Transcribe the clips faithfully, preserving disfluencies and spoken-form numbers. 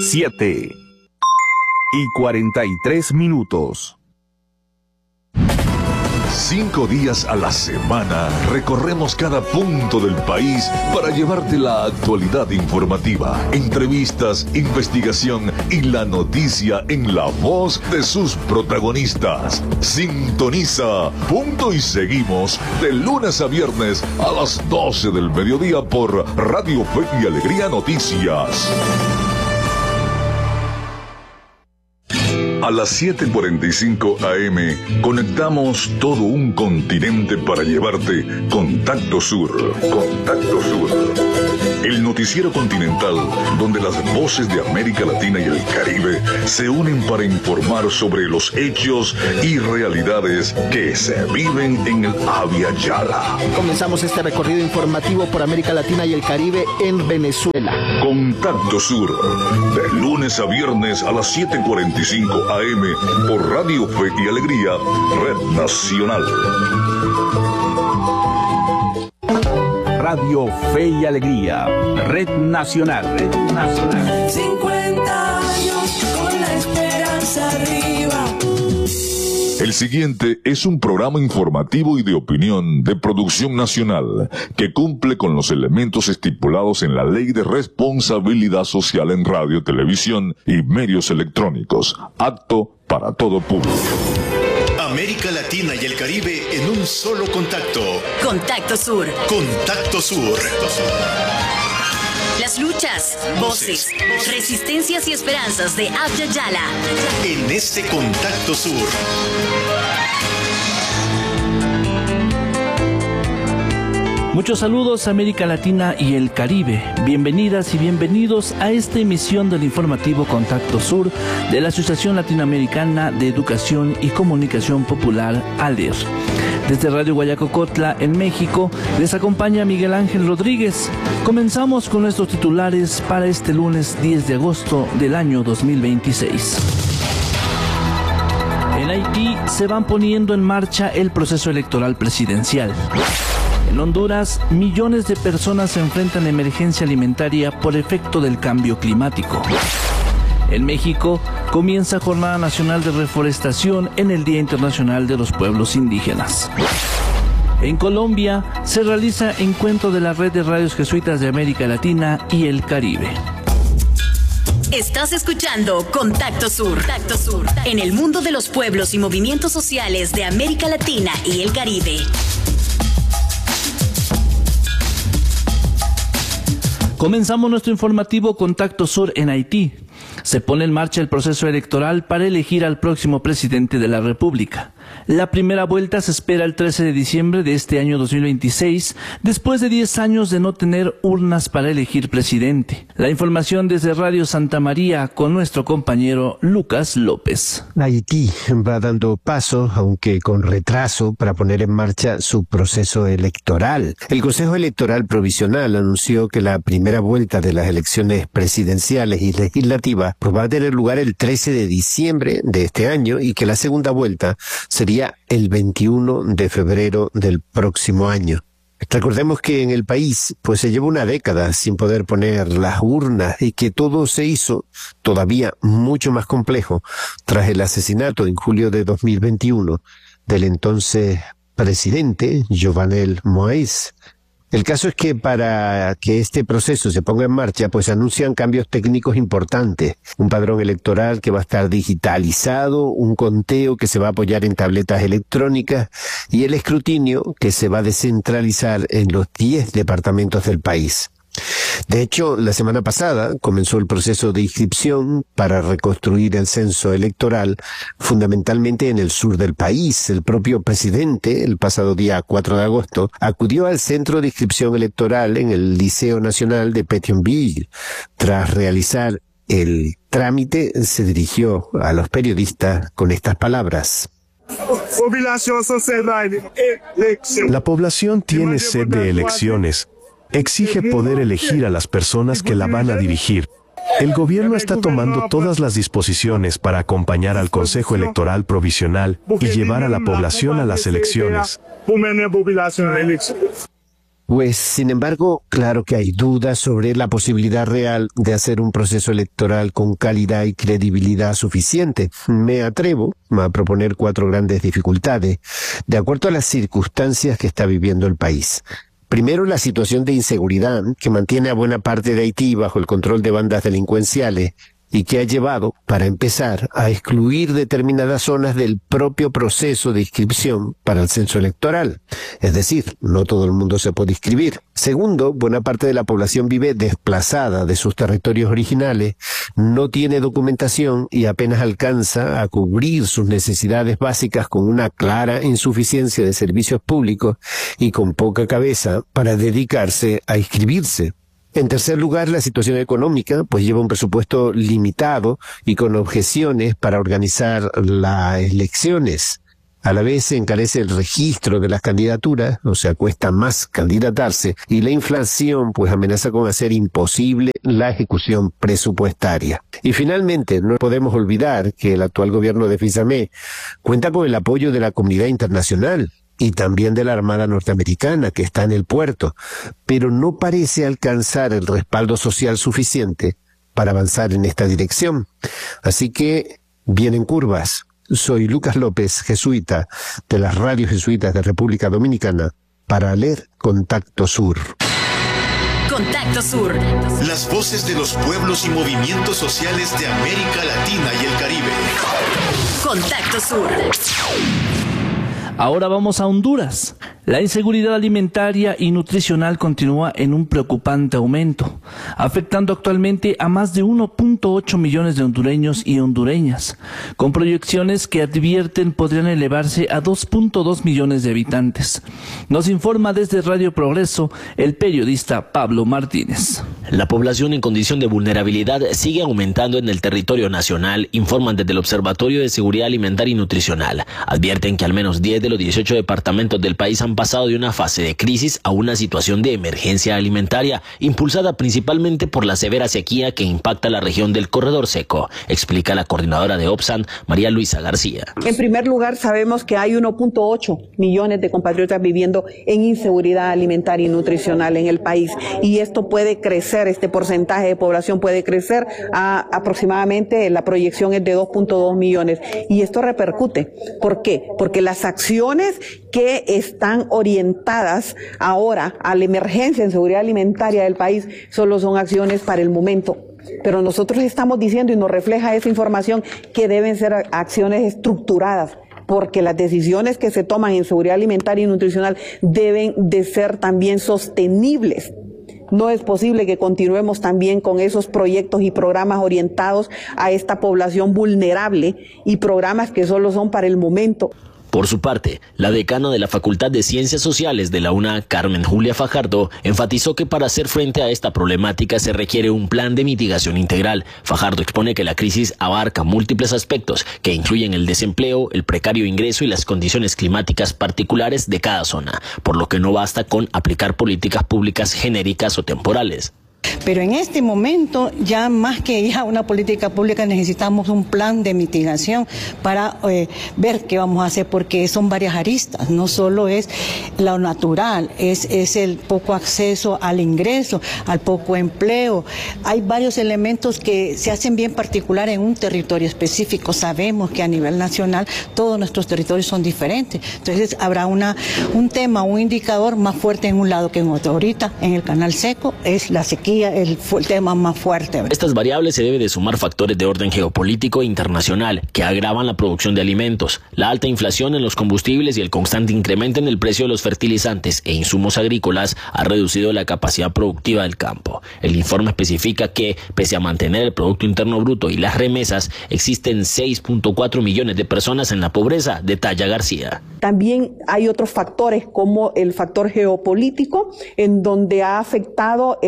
siete y cuarenta y tres minutos. Cinco días a la semana recorremos cada punto del país para llevarte la actualidad informativa, entrevistas, investigación y la noticia en la voz de sus protagonistas. Sintoniza Punto y Seguimos de lunes a viernes a las doce del mediodía por Radio Fe y Alegría Noticias. A las siete cuarenta y cinco A M conectamos todo un continente para llevarte Contacto Sur. Contacto Sur. El noticiero continental donde las voces de América Latina y el Caribe se unen para informar sobre los hechos y realidades que se viven en el Abya Yala. Comenzamos este recorrido informativo por América Latina y el Caribe en Venezuela. Contacto Sur, de lunes a viernes a las siete cuarenta y cinco A M por Radio Fe y Alegría, Red Nacional. Radio Fe y Alegría, Red Nacional. Red Nacional. cincuenta años con la esperanza arriba. El siguiente es un programa informativo y de opinión de producción nacional que cumple con los elementos estipulados en la Ley de Responsabilidad Social en Radio, Televisión y Medios Electrónicos, apto para todo público. América Latina y el Caribe en un solo contacto. Contacto Sur. Contacto Sur. Las luchas, voces, resistencias y esperanzas de Abya Yala. En este Contacto Sur. Muchos saludos a América Latina y el Caribe. Bienvenidas y bienvenidos a esta emisión del informativo Contacto Sur de la Asociación Latinoamericana de Educación y Comunicación Popular, ALER. Desde Radio Guayacocotla, en México, les acompaña Miguel Ángel Rodríguez. Comenzamos con nuestros titulares para este lunes diez de agosto del año dos mil veintiséis. En Haití se van poniendo en marcha el proceso electoral presidencial. En Honduras, millones de personas se enfrentan a emergencia alimentaria por efecto del cambio climático. En México, comienza Jornada Nacional de Reforestación en el Día Internacional de los Pueblos Indígenas. En Colombia, se realiza encuentro de la Red de Radios Jesuitas de América Latina y el Caribe. Estás escuchando Contacto Sur. Contacto Sur. En el mundo de los pueblos y movimientos sociales de América Latina y el Caribe. Comenzamos nuestro informativo Contacto Sur en Haití. Se pone en marcha el proceso electoral para elegir al próximo presidente de la República. La primera vuelta se espera el trece de diciembre de este año dos mil veintiséis, después de diez años de no tener urnas para elegir presidente. La información desde Radio Santa María con nuestro compañero Lucas López. Haití va dando paso, aunque con retraso, para poner en marcha su proceso electoral. El Consejo Electoral Provisional anunció que la primera vuelta de las elecciones presidenciales y legislativas pues va a tener lugar el trece de diciembre de este año y que la segunda vuelta sería el veintiuno de febrero del próximo año. Recordemos que en el país pues se llevó una década sin poder poner las urnas y que todo se hizo todavía mucho más complejo tras el asesinato en julio de dos mil veintiuno del entonces presidente Jovenel Moïse. El caso es que para que este proceso se ponga en marcha, pues anuncian cambios técnicos importantes. Un padrón electoral que va a estar digitalizado, un conteo que se va a apoyar en tabletas electrónicas y el escrutinio que se va a descentralizar en los diez departamentos del país. De hecho, la semana pasada comenzó el proceso de inscripción para reconstruir el censo electoral, fundamentalmente en el sur del país. El propio presidente, el pasado día cuatro de agosto, acudió al centro de inscripción electoral en el Liceo Nacional de Pétionville. Tras realizar el trámite, se dirigió a los periodistas con estas palabras. La población tiene sed de elecciones. Exige poder elegir a las personas que la van a dirigir. El gobierno está tomando todas las disposiciones para acompañar al Consejo Electoral Provisional y llevar a la población a las elecciones. Pues, sin embargo, claro que hay dudas sobre la posibilidad real de hacer un proceso electoral con calidad y credibilidad suficiente. Me atrevo a proponer cuatro grandes dificultades, de acuerdo a las circunstancias que está viviendo el país. Primero, la situación de inseguridad que mantiene a buena parte de Haití bajo el control de bandas delincuenciales y que ha llevado, para empezar, a excluir determinadas zonas del propio proceso de inscripción para el censo electoral. Es decir, no todo el mundo se puede inscribir. Segundo, buena parte de la población vive desplazada de sus territorios originales, no tiene documentación y apenas alcanza a cubrir sus necesidades básicas con una clara insuficiencia de servicios públicos y con poca cabeza para dedicarse a inscribirse. En tercer lugar, la situación económica, pues lleva un presupuesto limitado y con objeciones para organizar las elecciones. A la vez se encarece el registro de las candidaturas, o sea, cuesta más candidatarse, y la inflación pues amenaza con hacer imposible la ejecución presupuestaria. Y finalmente, no podemos olvidar que el actual gobierno de Fisamé cuenta con el apoyo de la comunidad internacional y también de la Armada norteamericana, que está en el puerto, pero no parece alcanzar el respaldo social suficiente para avanzar en esta dirección. Así que vienen curvas. Soy Lucas López, jesuita, de las radios jesuitas de República Dominicana, para leer Contacto Sur. Contacto Sur. Las voces de los pueblos y movimientos sociales de América Latina y el Caribe. Contacto Sur. Ahora vamos a Honduras. La inseguridad alimentaria y nutricional continúa en un preocupante aumento, afectando actualmente a más de uno punto ocho millones de hondureños y hondureñas, con proyecciones que advierten podrían elevarse a dos punto dos millones de habitantes. Nos informa desde Radio Progreso el periodista Pablo Martínez. La población en condición de vulnerabilidad sigue aumentando en el territorio nacional, informan desde el Observatorio de Seguridad Alimentaria y Nutricional. Advierten que al menos diez de los dieciocho departamentos del país han pasado de una fase de crisis a una situación de emergencia alimentaria, impulsada principalmente por la severa sequía que impacta la región del Corredor Seco, explica la coordinadora de OPSAN, María Luisa García. En primer lugar, sabemos que hay uno punto ocho millones de compatriotas viviendo en inseguridad alimentaria y nutricional en el país, y esto puede crecer, este porcentaje de población puede crecer a aproximadamente, la proyección es de dos punto dos millones, y esto repercute. ¿Por qué? Porque las acciones que están orientadas ahora a la emergencia en seguridad alimentaria del país solo son acciones para el momento. Pero nosotros estamos diciendo, y nos refleja esa información, que deben ser acciones estructuradas, porque las decisiones que se toman en seguridad alimentaria y nutricional deben de ser también sostenibles. No es posible que continuemos también con esos proyectos y programas orientados a esta población vulnerable y programas que solo son para el momento. Por su parte, la decana de la Facultad de Ciencias Sociales de la UNA, Carmen Julia Fajardo, enfatizó que para hacer frente a esta problemática se requiere un plan de mitigación integral. Fajardo expone que la crisis abarca múltiples aspectos que incluyen el desempleo, el precario ingreso y las condiciones climáticas particulares de cada zona, por lo que no basta con aplicar políticas públicas genéricas o temporales. Pero en este momento, ya más que ya una política pública, necesitamos un plan de mitigación para eh, ver qué vamos a hacer, porque son varias aristas, no solo es lo natural, es, es el poco acceso al ingreso, al poco empleo. Hay varios elementos que se hacen bien particular en un territorio específico. Sabemos que a nivel nacional todos nuestros territorios son diferentes, entonces habrá una, un tema, un indicador más fuerte en un lado que en otro. Ahorita en el Canal Seco es la sequía, El, el tema más fuerte. Estas variables se debe de sumar factores de orden geopolítico e internacional que agravan la producción de alimentos, la alta inflación en los combustibles y el constante incremento en el precio de los fertilizantes e insumos agrícolas ha reducido la capacidad productiva del campo. El informe especifica que, pese a mantener el Producto Interno Bruto y las remesas, existen seis punto cuatro millones de personas en la pobreza, detalla García. También hay otros factores como el factor geopolítico, en donde ha afectado el alto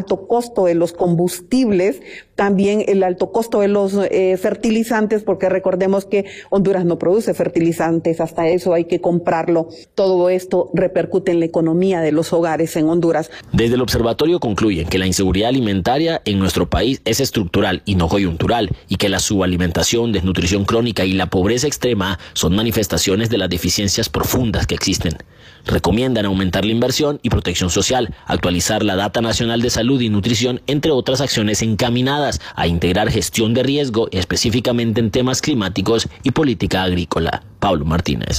alto costo de los combustibles, también el alto costo de los eh, fertilizantes, porque recordemos que Honduras no produce fertilizantes, hasta eso hay que comprarlo. Todo esto repercute en la economía de los hogares en Honduras. Desde el observatorio concluyen que la inseguridad alimentaria en nuestro país es estructural y no coyuntural, y que la subalimentación, desnutrición crónica y la pobreza extrema son manifestaciones de las deficiencias profundas que existen. Recomiendan aumentar la inversión y protección social, actualizar la Data Nacional de Salud y Nutrición, entre otras acciones encaminadas a integrar gestión de riesgo, específicamente en temas climáticos y política agrícola. Pablo Martínez.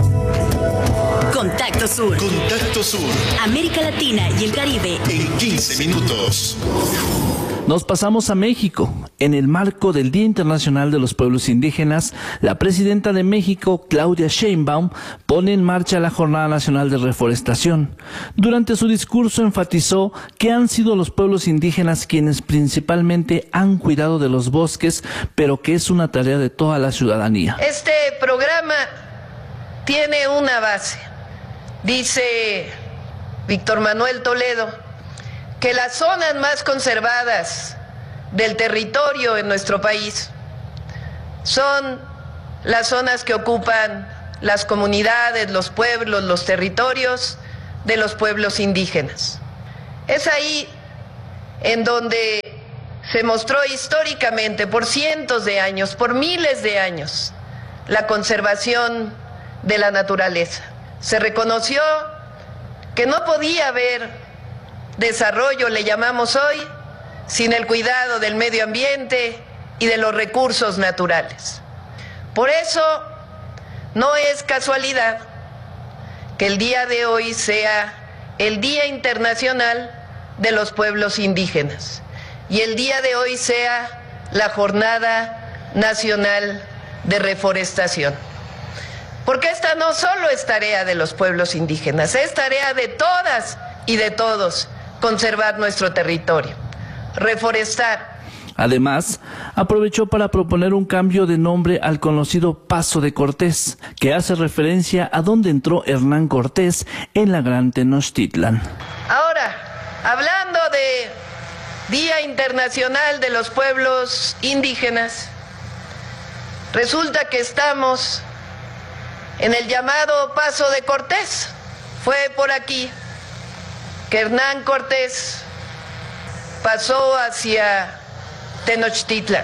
Contacto Sur. Contacto Sur. América Latina y el Caribe. En quince minutos. Nos pasamos a México. En el marco del Día Internacional de los Pueblos Indígenas, la presidenta de México, Claudia Sheinbaum, pone en marcha la Jornada Nacional de Reforestación. Durante su discurso enfatizó que han sido los pueblos indígenas quienes principalmente han cuidado de los bosques, pero que es una tarea de toda la ciudadanía. Este programa tiene una base. Dice Víctor Manuel Toledo que las zonas más conservadas del territorio en nuestro país son las zonas que ocupan las comunidades, los pueblos, los territorios de los pueblos indígenas. Es ahí en donde se mostró históricamente, por cientos de años, por miles de años, la conservación de la naturaleza. Se reconoció que no podía haber desarrollo, le llamamos hoy, sin el cuidado del medio ambiente y de los recursos naturales. Por eso, no es casualidad que el día de hoy sea el Día Internacional de los Pueblos Indígenas y el día de hoy sea la Jornada Nacional de Reforestación. Porque esta no solo es tarea de los pueblos indígenas, es tarea de todas y de todos conservar nuestro territorio, reforestar. Además, aprovechó para proponer un cambio de nombre al conocido Paso de Cortés, que hace referencia a donde entró Hernán Cortés en la Gran Tenochtitlan. Ahora, hablando de Día Internacional de los Pueblos Indígenas, resulta que estamos en el llamado Paso de Cortés. Fue por aquí que Hernán Cortés pasó hacia Tenochtitlan.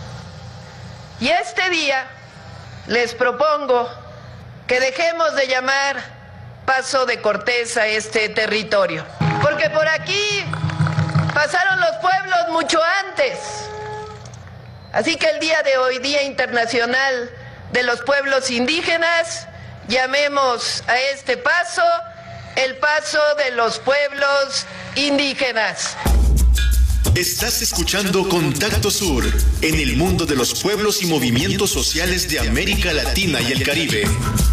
Y este día les propongo que dejemos de llamar Paso de Cortés a este territorio, porque por aquí pasaron los pueblos mucho antes. Así que el día de hoy, Día Internacional de los Pueblos Indígenas, llamemos a este paso el Paso de los Pueblos Indígenas. Estás escuchando Contacto Sur, en el mundo de los pueblos y movimientos sociales de América Latina y el Caribe.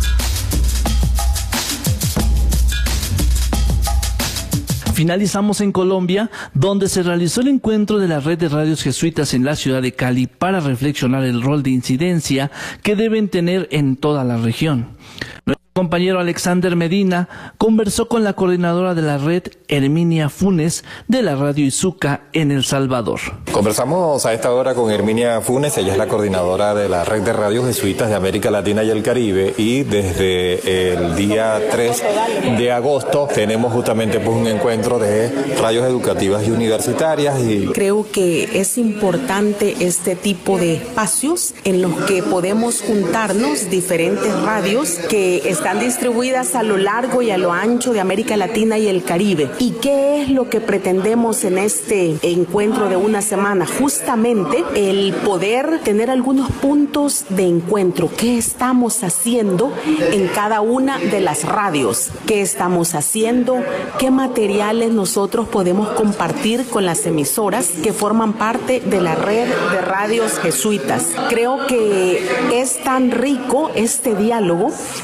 Finalizamos en Colombia, donde se realizó el encuentro de la red de radios jesuitas en la ciudad de Cali para reflexionar el rol de incidencia que deben tener en toda la región. Nuestro compañero Alexander Medina conversó con la coordinadora de la red, Herminia Funes, de la radio Izuca en El Salvador. Conversamos a esta hora con Herminia Funes, ella es la coordinadora de la red de radios jesuitas de América Latina y el Caribe, y desde el día tres de agosto tenemos justamente pues un encuentro de radios educativas y universitarias. Y creo que es importante este tipo de espacios en los que podemos juntarnos diferentes radios que están distribuidas a lo largo y a lo ancho de América Latina y el Caribe. ¿Y qué es lo que pretendemos en este encuentro de una semana? Justamente el poder tener algunos puntos de encuentro. ¿Qué estamos haciendo en cada una de las radios? ¿Qué estamos haciendo? ¿Qué materiales nosotros podemos compartir con las emisoras que forman parte de la red de radios jesuitas? Creo que es tan rico este diálogo porque nos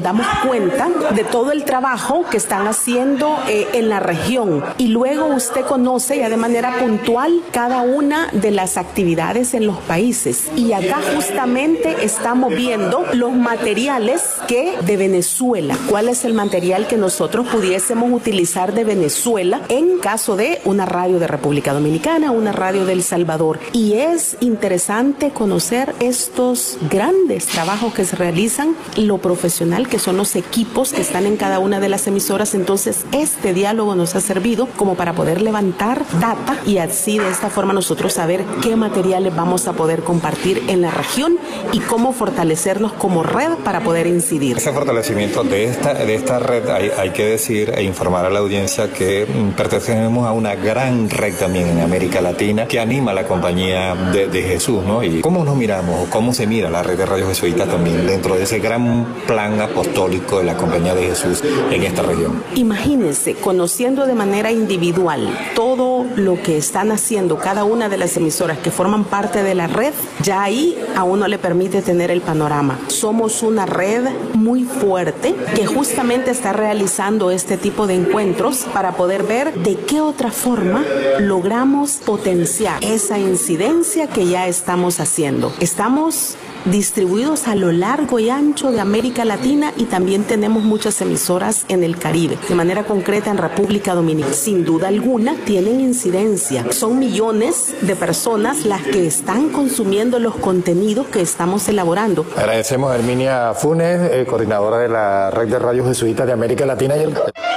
nos damos cuenta de todo el trabajo que están haciendo eh, en la región. Y luego usted conoce ya de manera puntual cada una de las actividades en los países. Y acá justamente estamos viendo los materiales que de Venezuela. ¿Cuál es el material que nosotros pudiésemos utilizar de Venezuela en caso de una radio de República Dominicana, una radio de El Salvador? Y es interesante conocer estos grandes trabajos que se realizan, lo profesional que son los equipos que están en cada una de las emisoras. Entonces este diálogo nos ha servido como para poder levantar data y así de esta forma nosotros saber qué materiales vamos a poder compartir en la región y cómo fortalecernos como red para poder incidir. Ese fortalecimiento de esta, de esta red hay, hay que decir e informar a la audiencia que pertenecemos a una gran red también en América Latina que anima a la compañía de, de Jesús, ¿no? Y cómo nos miramos, cómo se mira la red de radios jesuitas también dentro de ese gran plan apostólico de la compañía de Jesús en esta región. Imagínense, conociendo de manera individual todo lo que están haciendo cada una de las emisoras que forman parte de la red, ya ahí a uno le permite tener el panorama. Somos una red muy fuerte que justamente está realizando este tipo de encuentros para poder ver de qué otra forma logramos potenciar esa incidencia que ya estamos haciendo. Estamos distribuidos a lo largo y ancho de América Latina y también tenemos muchas emisoras en el Caribe, de manera concreta en República Dominicana. Sin duda alguna tienen incidencia. Son millones de personas las que están consumiendo los contenidos que estamos elaborando. Agradecemos a Herminia Funes, eh, coordinadora de la Red de Radios Jesuitas de América Latina y el...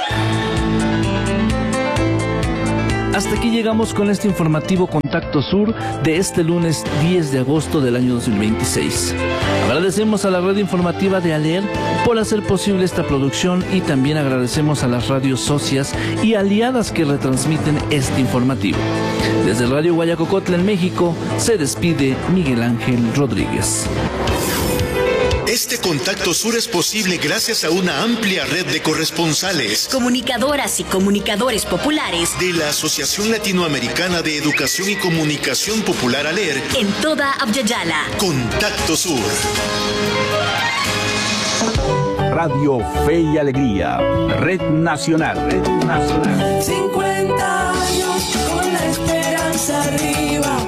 Hasta aquí llegamos con este informativo Contacto Sur de este lunes diez de agosto del año dos mil veintiséis. Agradecemos a la red informativa de ALER por hacer posible esta producción y también agradecemos a las radios socias y aliadas que retransmiten este informativo. Desde Radio Guayacocotla en México se despide Miguel Ángel Rodríguez. Este Contacto Sur es posible gracias a una amplia red de corresponsales, comunicadoras y comunicadores populares de la Asociación Latinoamericana de Educación y Comunicación Popular ALER en toda Abya-Yala. Contacto Sur. Radio Fe y Alegría, Red Nacional, Red Nacional. cincuenta años con la esperanza arriba.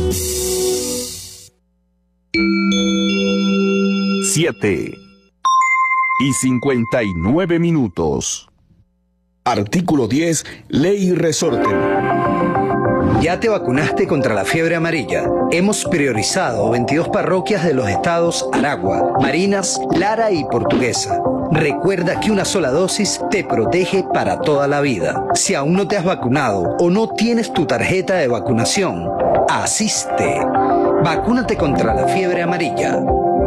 siete y cincuenta y nueve minutos. Artículo diez, Ley Resorte. ¿Ya te vacunaste contra la fiebre amarilla? Hemos priorizado veintidós parroquias de los estados Aragua, Marinas, Lara y Portuguesa. Recuerda que una sola dosis te protege para toda la vida. Si aún no te has vacunado o no tienes tu tarjeta de vacunación, asiste. Vacúnate contra la fiebre amarilla.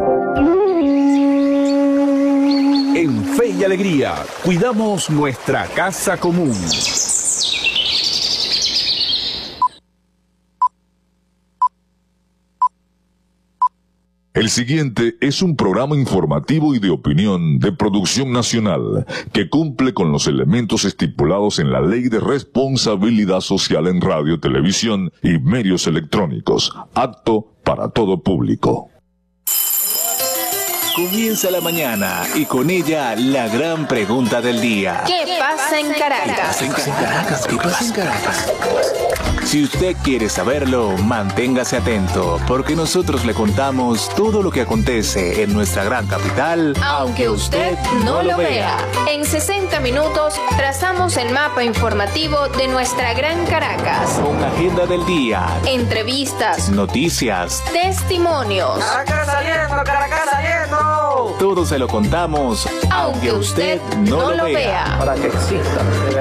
En Fe y Alegría, cuidamos nuestra casa común. El siguiente es un programa informativo y de opinión de producción nacional que cumple con los elementos estipulados en la Ley de Responsabilidad Social en Radio, Televisión y Medios Electrónicos, apto para todo público. Comienza la mañana y con ella la gran pregunta del día. ¿Qué pasa en Caracas? ¿Qué pasa en Caracas? ¿Qué pasa en Caracas? Si usted quiere saberlo, manténgase atento, porque nosotros le contamos todo lo que acontece en nuestra gran capital, aunque usted no lo vea. En sesenta minutos trazamos el mapa informativo de nuestra gran Caracas. Con agenda del día, entrevistas, noticias, testimonios. Caracas saliendo, Caracas saliendo. Todo se lo contamos, aunque usted no lo vea. Para que exista.